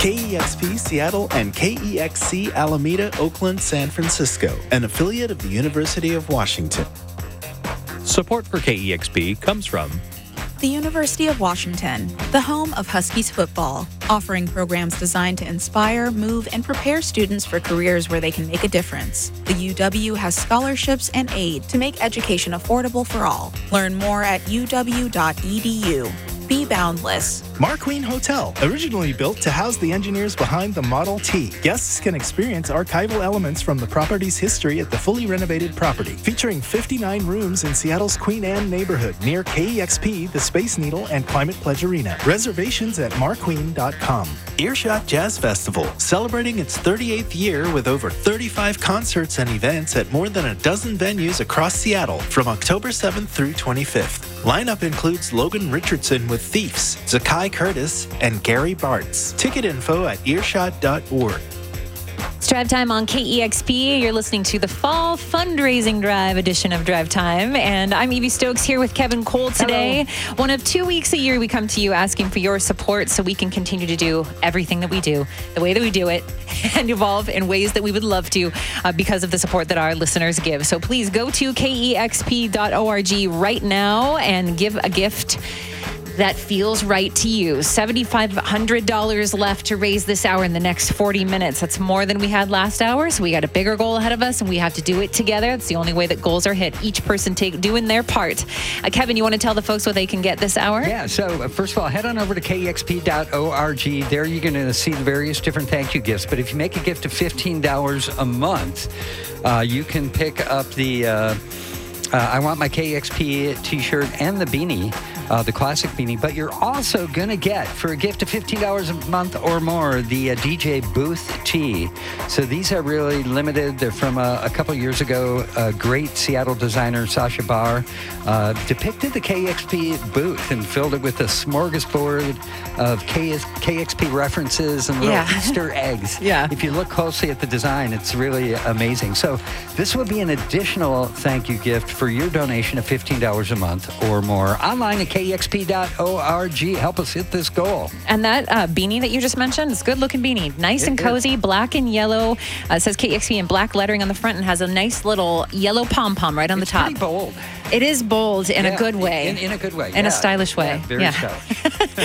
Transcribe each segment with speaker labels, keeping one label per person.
Speaker 1: KEXP Seattle and KEXC Alameda, Oakland, San Francisco, an affiliate of the University of Washington.
Speaker 2: Support for KEXP comes from
Speaker 3: the University of Washington, the home of Huskies football, offering programs designed to inspire, move, and prepare students for careers where they can make a difference. The UW has scholarships and aid to make education affordable for all. Learn more at uw.edu. Be boundless.
Speaker 1: Marqueen Hotel, originally built to house the engineers behind the Model T. Guests can experience archival elements from the property's history at the fully renovated property, featuring 59 rooms in Seattle's Queen Anne neighborhood near KEXP, the Space Needle, and Climate Pledge Arena. Reservations at marqueen.com. Earshot Jazz Festival, celebrating its 38th year with over 35 concerts and events at more than a dozen venues across Seattle from October 7th through 25th. Lineup includes Logan Richardson with Thieves, Zakai Curtis, and Gary Bartz. Ticket info at earshot.org.
Speaker 4: It's Drive Time on KEXP. You're listening to the Fall Fundraising Drive edition of Drive Time. And I'm Evie Stokes here with Kevin Cole today. Hello. One of 2 weeks a year, we come to you asking for your support so we can continue to do everything that we do, the way that we do it, and evolve in ways that we would love to because of the support that our listeners give. So please go to kexp.org right now and give a gift that feels right to you. $7,500 left to raise this hour in the next 40 minutes. That's more than we had last hour, so we got a bigger goal ahead of us, and we have to do it together. It's the only way that goals are hit. Each person doing their part. Kevin, you want to tell the folks what they can get this hour?
Speaker 5: Yeah, so first of all, head on over to kexp.org. There you're going to see the various different thank you gifts. But if you make a gift of $15 a month, you can pick up the I Want My KEXP t-shirt and the beanie. The classic beanie, but you're also going to get, for a gift of $15 a month or more, the DJ Booth tee. So these are really limited. They're from a couple years ago. A great Seattle designer, Sasha Barr, depicted the KEXP booth and filled it with a smorgasbord of KEXP references and little Easter eggs.
Speaker 4: Yeah.
Speaker 5: If you look closely at the design, it's really amazing. So this would be an additional thank you gift for your donation of $15 a month or more. Online at kexp.org. Help us hit this goal.
Speaker 4: And that beanie that you just mentioned, it's a good-looking beanie. Nice and cozy, black and yellow. It says KEXP in black lettering on the front and has a nice little yellow pom-pom right on the top.
Speaker 5: It's pretty bold.
Speaker 4: It is bold in a good way.
Speaker 5: In a good way.
Speaker 4: In a stylish way.
Speaker 5: Yeah, very stylish.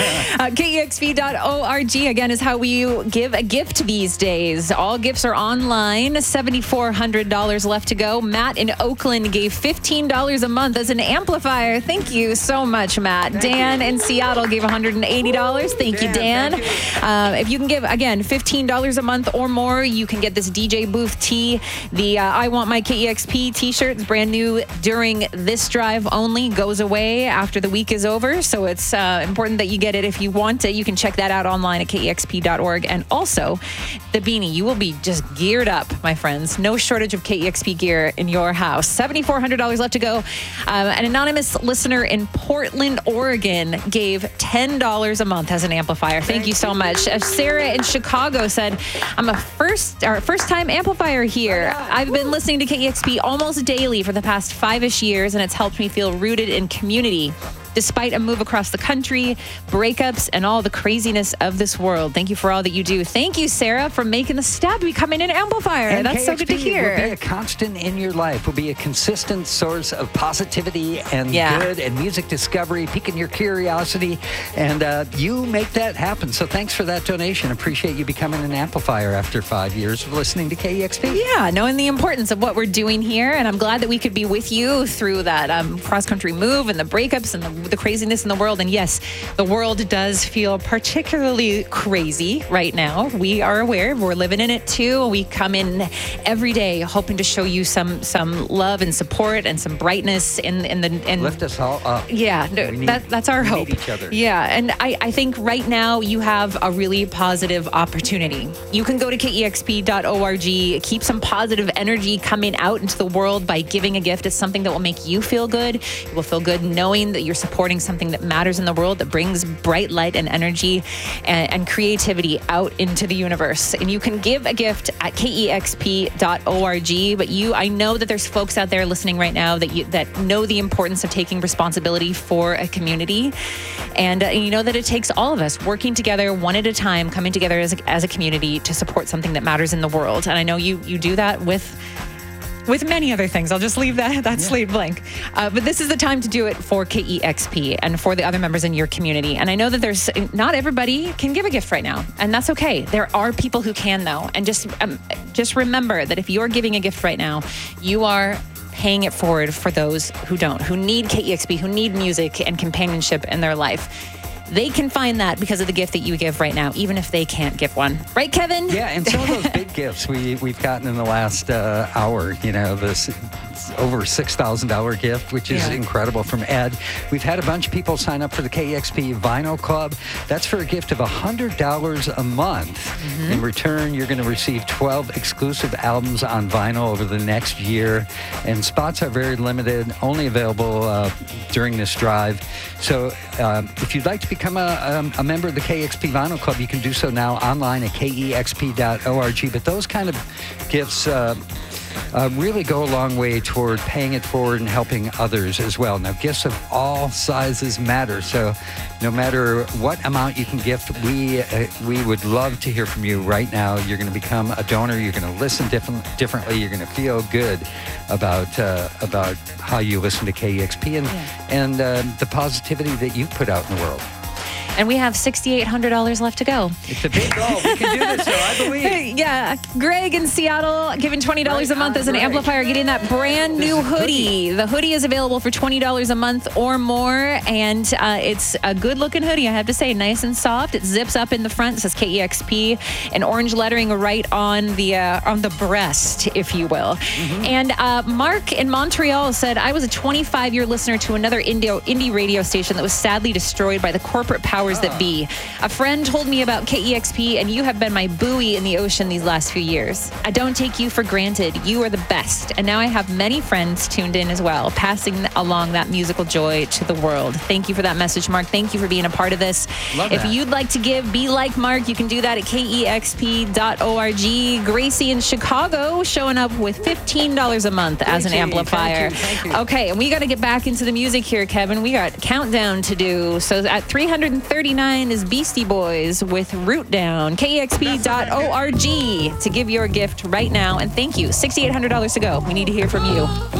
Speaker 4: KEXP.org, again, is how we give a gift these days. All gifts are online. $7,400 left to go. Matt in Oakland gave $15 a month as an amplifier. Thank you so much, Matt. Dan in Seattle gave $180. Thank you, Dan. If you can give, again, $15 a month or more, you can get this DJ Booth tee. The I Want My KEXP t-shirt is brand new during this drive only, goes away after the week is over. So it's important that you get it if you want it. You can check that out online at kexp.org. And also the beanie. You will be just geared up, my friends. No shortage of KEXP gear in your house. $7,400 left to go. An anonymous listener in Portland, Oregon gave $10 a month as an amplifier. Thank you so much. Sarah in Chicago said, I'm a first-time amplifier here. I've been listening to KEXP almost daily for the past 5-ish years, and it's helped me feel rooted in community. Despite a move across the country, breakups, and all the craziness of this world. Thank you for all that you do. Thank you, Sarah, for making the step, becoming an amplifier.
Speaker 5: And
Speaker 4: that's
Speaker 5: KEXP
Speaker 4: so good to hear.
Speaker 5: Will be a constant in your life. Will be a consistent source of positivity and good and music discovery, piquing your curiosity, and you make that happen. So thanks for that donation. Appreciate you becoming an amplifier after 5 years of listening to KEXP.
Speaker 4: Yeah, knowing the importance of what we're doing here, and I'm glad that we could be with you through that cross-country move and the breakups and the craziness in the world. And yes, the world does feel particularly crazy right now. We are aware. We're living in it too. We come in every day hoping to show you some love and support and some brightness in
Speaker 5: lift us all up.
Speaker 4: Yeah, that's our hope.
Speaker 5: We need each other.
Speaker 4: Yeah, and I think right now you have a really positive opportunity. You can go to kexp.org, keep some positive energy coming out into the world by giving a gift. It's something that will make you feel good. You will feel good knowing that you're supported supporting something that matters in the world, that brings bright light and energy and creativity out into the universe. And you can give a gift at kexp.org. But I know that there's folks out there listening right now that know the importance of taking responsibility for a community. And you know that it takes all of us working together one at a time, coming together as a community to support something that matters in the world. And I know you do that with many other things. I'll just leave that slate blank. But this is the time to do it for KEXP and for the other members in your community. And I know that not everybody can give a gift right now, and that's okay. There are people who can, though. And just remember that if you're giving a gift right now, you are paying it forward for those who don't, who need KEXP, who need music and companionship in their life. They can find that because of the gift that you give right now, even if they can't give one. Right, Kevin?
Speaker 5: Yeah, and some of those big gifts we've gotten in the last hour, this over $6,000 gift, which is incredible, from Ed. We've had a bunch of people sign up for the KEXP Vinyl Club. That's for a gift of $100 a month. Mm-hmm. In return, you're going to receive 12 exclusive albums on vinyl over the next year. And spots are very limited, only available during this drive. So if you'd like to become a member of the KEXP Vinyl Club, you can do so now online at kexp.org. But those kind of gifts really go a long way toward paying it forward and helping others as well. Now, gifts of all sizes matter. So no matter what amount you can gift, we would love to hear from you right now. You're going to become a donor. You're going to listen differently. You're going to feel good about how you listen to KEXP and the positivity that you put out in the world.
Speaker 4: And we have $6,800 left to go.
Speaker 5: It's a big goal. We can do this, though, I believe.
Speaker 4: Yeah. Greg in Seattle giving $20 a month as an amplifier, getting that brand new hoodie. The hoodie is available for $20 a month or more. And it's a good-looking hoodie, I have to say. Nice and soft. It zips up in the front. It says KEXP. And orange lettering right on the breast, if you will. Mm-hmm. And Mark in Montreal said, I was a 25-year listener to another indie radio station that was sadly destroyed by the corporate powers that be. A friend told me about KEXP, and you have been my buoy in the ocean these last few years. I don't take you for granted. You are the best. And now I have many friends tuned in as well, passing along that musical joy to the world. Thank you for that message, Mark. Thank you for being a part of this. If you'd like to give, be like Mark, you can do that at kexp.org. Gracie in Chicago showing up with $15 a month as an amplifier.
Speaker 5: Thank you.
Speaker 4: Okay, and we got to get back into the music here, Kevin. We got countdown to do. So at 339 is Beastie Boys with Root Down. KEXP.org to give your gift right now. And thank you. $6,800 to go. We need to hear from you.